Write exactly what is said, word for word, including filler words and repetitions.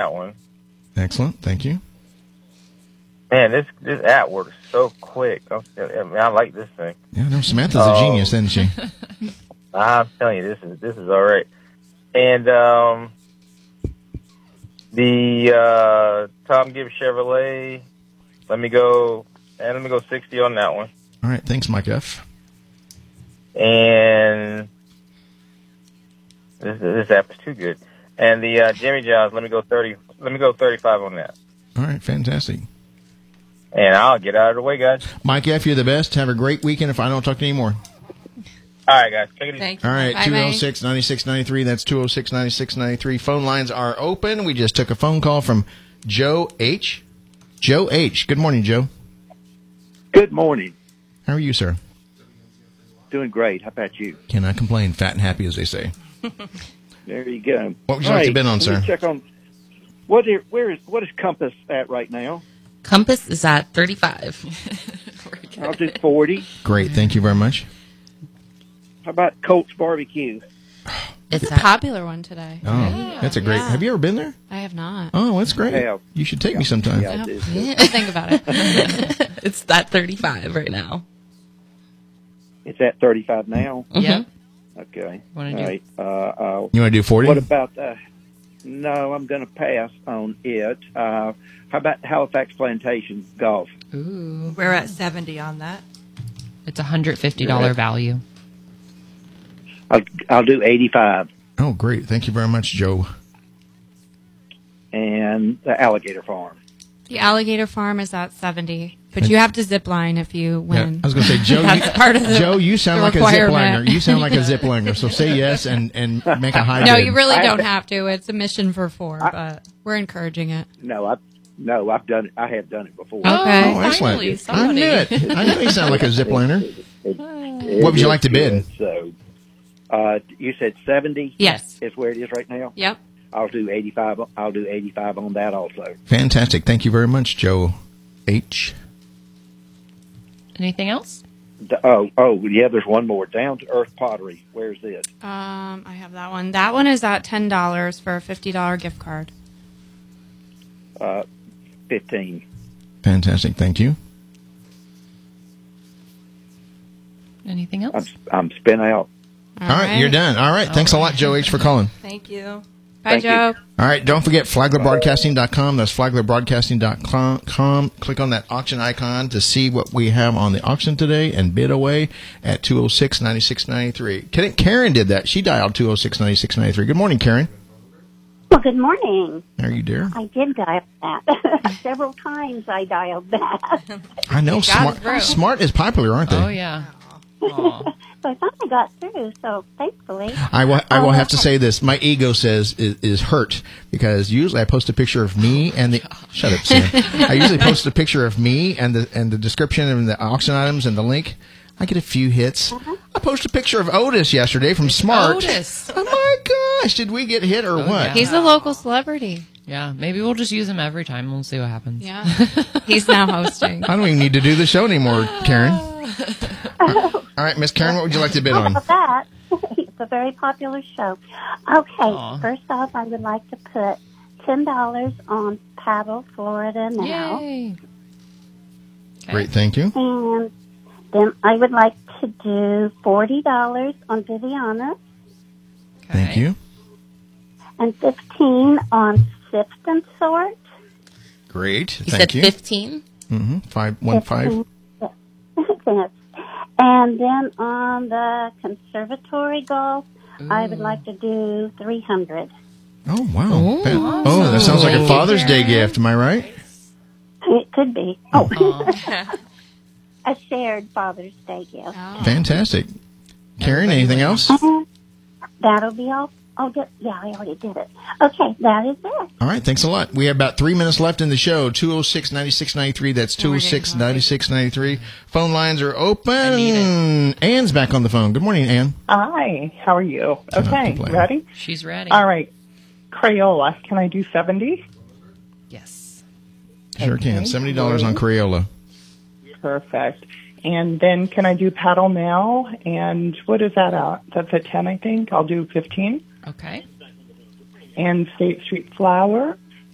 that one. Excellent. Thank you. Man, this this app works so quick. I, I, mean, I like this thing. Yeah, no, Samantha's a Um, genius, isn't she? I'm telling you, this is this is all right. And um, the uh, Tom Gibbs Chevrolet. Let me go. And let me go sixty on that one. All right. Thanks, Mike F. And this this app is too good. And the uh, Jimmy John's. Let me go thirty. Let me go thirty-five on that. All right. Fantastic. And I'll get out of the way, guys. Mike F., you're the best. Have a great weekend if I don't talk to you anymore. All right, guys. Take it easy. Thank you. All right, Bye, two oh six, nine six nine three. That's two oh six, nine six nine three. Phone lines are open. We just took a phone call from Joe H. Joe H. Good morning, Joe. Good morning. How are you, sir? Doing great. How about you? Cannot complain. Fat and happy, as they say. There you go. What would you All like to right, bid on, let me sir? Check on what is, where is what is Compass at right now? Compass is at thirty-five. I'll do forty. Great. Thank you very much. How about Colt's Barbecue? It's It's a at, popular one today. Oh, that's a great. Yeah. Have you ever been there? I have not. Oh, that's great. Yeah. You should take me sometime. Yeah, I I'll did. think about it. it's at thirty-five right now. It's at thirty-five now. Yeah. Okay. Wanna All do- right. Uh, uh, You want to do forty? what about? Uh, no, I'm going to pass on it. Uh, how about Halifax Plantation Golf? Ooh. We're at seventy on that. It's a one hundred fifty dollars Yeah. value. I'll, I'll do eighty-five. Oh, great. Thank you very much, Joe. And the Alligator Farm. The Alligator Farm is at seventy, but you have to zip line if you Yeah, win. I was going to say, Joe, That's you, part of the- Joe, you sound the like a zip requirement. liner. You sound like a zip liner. So say yes and, and make a high No, bid. you really I- don't have to. It's a mission for four, I- but we're encouraging it. No, I no, I've done it. I have done it before. Okay. Oh, excellent. Finally, I somebody. knew it. I knew you sound like a zip liner. It- it What would you is like to bid? good. So, uh, you said seventy. Yes. Is where it is right now. Yep. I'll do eighty-five. I'll do eighty-five on that also. Fantastic. Thank you very much, Joe H. Anything else? D- Oh, oh, yeah. There's one more. Down to Earth Pottery. Where's it? Um, I have that one. That one is at ten dollars for a fifty dollar gift card. Uh, fifteen. Fantastic. Thank you. Anything I'm else? I'm spin out. All right, you're done. All right. Thanks a lot, Joe H, for calling. Thank you. Bye, Thank you. Joe. All right, don't forget flagler broadcasting dot com. That's flagler broadcasting dot com. Click on that auction icon to see what we have on the auction today and bid away at two oh six, nine six nine three. Karen did that. She dialed two oh six, nine six nine three. Good morning, Karen. Well, good morning. How are you, dear? I did dial that. Several times I dialed that. I know. got Smart, through. smart is popular, aren't they? Oh, yeah. Aw. So I finally got through, so thankfully. I will, I will Oh, have to okay. say this. My ego says is, is hurt because usually I post a picture of me and the shut up, Sam. I usually post a picture of me and the and the description and the auction items and the link. I get a few hits. Uh-huh. I posted a picture of Otis yesterday from Smart. Otis. Oh my gosh, did we get hit or Oh, what? yeah. He's a local celebrity. Yeah, maybe we'll just use him every time. We'll see what happens. Yeah. He's now hosting. I don't even need to do the show anymore, Karen. All right, Miss Karen, what would you like to bid How on? about that? It's a very popular show. Okay, Aw. first off, I would like to put ten dollars on Paddle, Florida now. Yay. Okay. Great, thank you. And then I would like to do forty dollars on Viviana Okay. Thank you. and fifteen on Sift and Sort. Great, You thank said you. fifteen? Mm-hmm. Five one five. Yes. And then on the conservatory golf, I would Ooh. like to do three hundred. Oh wow! Ooh, That- awesome. oh, that sounds like a Thank you, Father's Day Karen. gift. Am I right? It could be. Oh, Aw. a shared Father's Day gift. Oh. Fantastic. Karen, Everybody anything wins. else? And that'll be all. Oh, di- yeah, I already did it. Okay, that is it. All right, thanks a lot. We have about three minutes left in the show. two oh six, nine six nine three. That's two oh six, nine six nine three. Phone lines are open. need Anne's back on the phone. Good morning, Anne. Hi, how are you? Cannot Okay, complain. ready? She's ready. All right. Crayola, can I do seventy? Yes. Sure can. Okay. seventy dollars on Crayola. Perfect. And then can I do Paddle now? And what is that at? That's a ten, I think. I'll do fifteen. Okay. And State Street Flower,